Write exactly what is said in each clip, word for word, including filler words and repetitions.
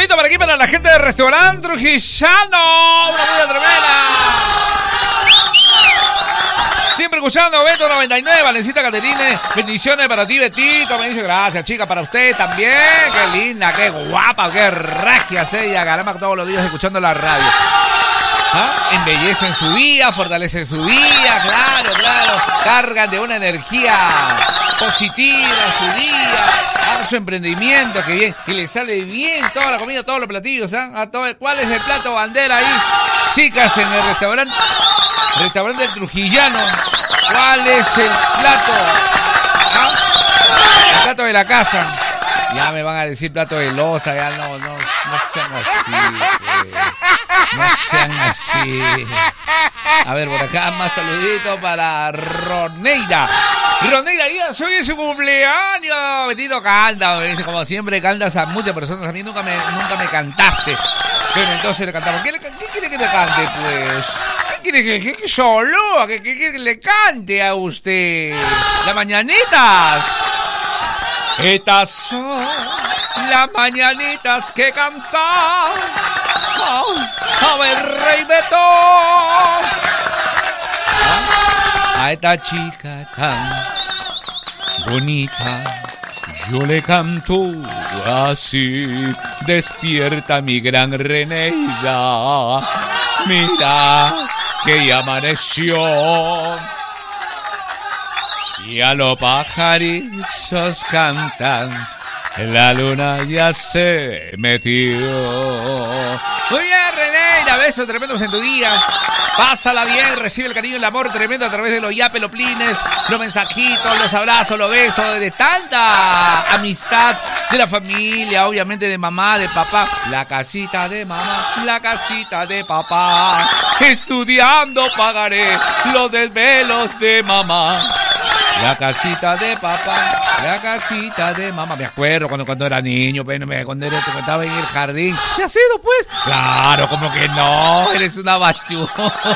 Saludito para aquí, para la gente del restaurante Trujillano. Una buena tremenda. Siempre escuchando Beto noventa y nueve, Valentina Caterine. Bendiciones para ti, Betito. Me dice gracias, chica, para usted también. Qué linda, qué guapa, qué regia ella. Caramba, todos los días escuchando la radio. ¿Ah? Embellecen su día, fortalecen su día, claro, claro. Cargan de una energía positiva su día, a su emprendimiento, que bien, que le sale bien toda la comida, todos los platillos, ¿eh? A todo, ¿cuál es el plato bandera ahí? Chicas, en el restaurante, restaurante Trujillano, ¿cuál es el plato? ¿Ah? El plato de la casa. Ya me van a decir plato de loza, ya no, no, no sean así, pues. No sean así. A ver, por acá más saluditos para Roneida. Roneida, ya soy su cumpleaños. Betito canta, me dice, como siempre cantas a muchas personas. A mí nunca me, nunca me cantaste. Pero entonces le cantamos. ¿Qué, le, qué quiere que te cante, pues? ¿Qué quiere que, que solo? ¿Qué quiere que le cante a usted? Las mañanitas. Estas son las mañanitas que cantan. Oh, a ver, Rey Beto. ¿Ah? A esta chica tan bonita yo le canto así. Despierta mi gran Reneida, mira que ya amaneció y a los pajarillos cantan. La luna ya se metió. Muy bien, Reneida, besos tremendos en tu día. Pásala bien, recibe el cariño y el amor tremendo a través de los yapes, los plines, los mensajitos, los abrazos, los besos, de tanta amistad de la familia, obviamente de mamá, de papá. La casita de mamá, la casita de papá. Estudiando pagaré los desvelos de mamá. La casita de papá, la casita de mamá. Me acuerdo cuando, cuando era niño, cuando era, estaba en el jardín. ¿Qué has sido, pues? Claro, como que no, eres una bachurra.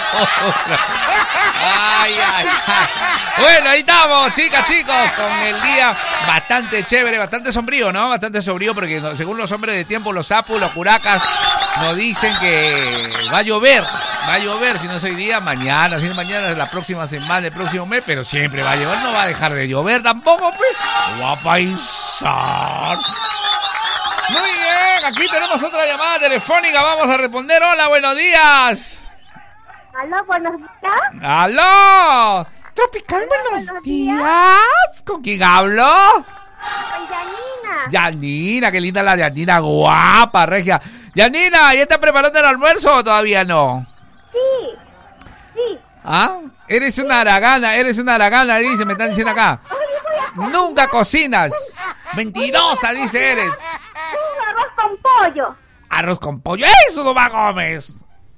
Ay, ay, ay. Bueno, ahí estamos, chicas, chicos, con el día bastante chévere, bastante sombrío, ¿no? Bastante sombrío porque según los hombres de tiempo, los sapos, los curacas, nos dicen que va a llover. Va a llover, si no es hoy día, mañana, si no mañana, la próxima semana, el próximo mes, pero siempre va a llover, no va a dejar de llover tampoco, pues. Va a paisar. Muy bien, aquí tenemos otra llamada telefónica, vamos a responder. Hola, buenos días. Aló, buenos días. Aló. Tropical, buenos, buenos días. días. ¿Con quién hablo? Con Yanina. Yanina, qué linda la Yanina, guapa, regia. Yanina, ¿ya está preparando el almuerzo o todavía no? Sí, sí. ¿Ah? Eres una aragana, eres una aragana, dice, me están diciendo acá. Nunca cocinas. Mentirosa, dice eres. Un arroz con pollo. Arroz con pollo, eso no va Gómez.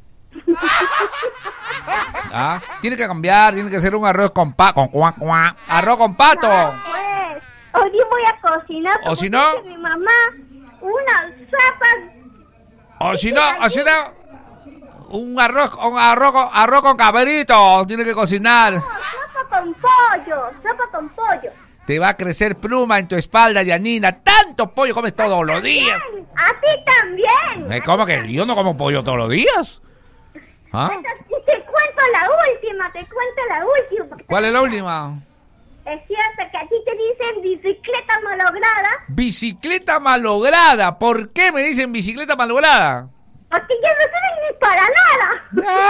¿Ah? Tiene que cambiar, tiene que ser un arroz con pato, con cuá, cuá. Arroz con pato. No, pues, hoy voy a cocinar. O si no, mi mamá, una sopa. O si no, o si no. Un arroz, un arroz, con, arroz con cabrito, tiene que cocinar. No, sopa con pollo, sopa con pollo. Te va a crecer pluma en tu espalda, Yanina. Tanto pollo comes todos los días. A ti también. ¿Cómo que yo no como pollo todos los días? ¿Ah? Te cuento la última, te cuento la última. ¿Cuál es la última? Es cierto que a ti te dicen bicicleta malograda. Bicicleta malograda. ¿Por qué me dicen bicicleta malograda? Porque ya no sirven ni para nada.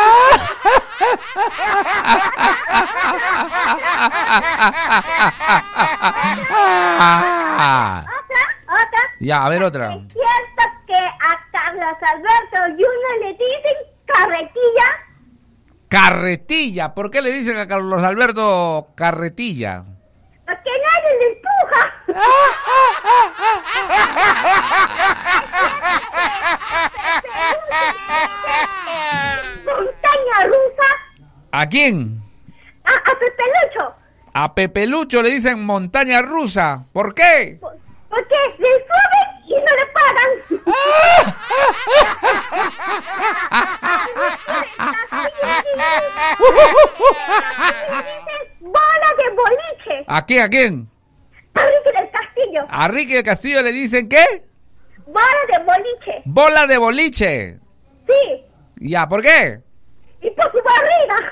¿Otra? ¿Otra? Ya, a ver otra. Es cierto que a Carlos Alberto y uno le dicen carretilla. Carretilla. ¿Por qué le dicen a Carlos Alberto carretilla? Porque nadie le empuja. Montaña rusa. ¿A quién? A, a Pepelucho. A Pepelucho le dicen montaña rusa. ¿Por qué? Por, porque le suben y no le pagan. Bola de boliche. ¿A quién? ¿A quién? A Ricky del Castillo. A Ricky del Castillo le dicen ¿qué? bola de boliche. Bola de boliche. Sí. Ya, ¿por qué? Y por su barriga.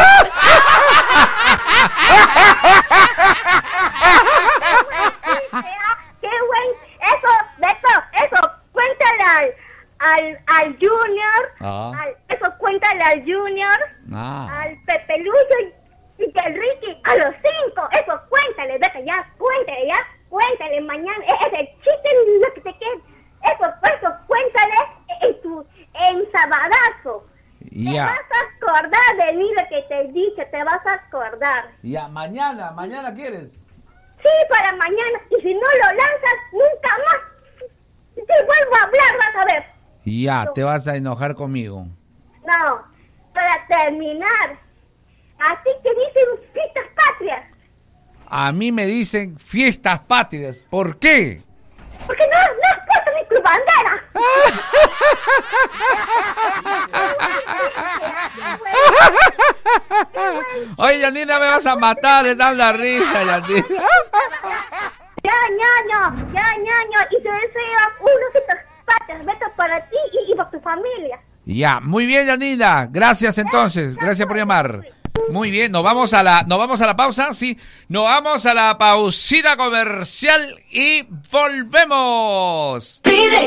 ¡Qué buen! Eso, Beto, eso, cuéntale al, al, al Junior. Ah. Al, eso, cuéntale al Junior. Ah. Al Pepe Lucho y, y al Ricky, a los cinco. Eso, cuéntale, Beto, ya, cuéntale, ya, cuéntale mañana. Ese chiste lo que te quede. Eso, eso, cuéntale en tu, en Sabadazo. Ya. Te vas a acordar de mí, lo que te he dicho, te vas a acordar. Ya, mañana, mañana quieres. Sí, para mañana. Y si no lo lanzas, nunca más te vuelvo a hablar, vas a ver. Ya, No. te vas a enojar conmigo. No, para terminar, a ti te dicen fiestas patrias. A mí me dicen fiestas patrias. ¿Por qué? Porque no, no has puesto ni tu bandera. Oye, Yanina, me vas a matar de tanta risa, Yanina. Ya, ñaño, ya, ñaño. Y te deseo unos fiestas patrias, Beto, para ti y, y para tu familia. Ya, muy bien, Yanina. Gracias entonces. Gracias por llamar. Muy bien, nos vamos a la, nos vamos a la pausa, sí. Nos vamos a la pausita comercial y volvemos.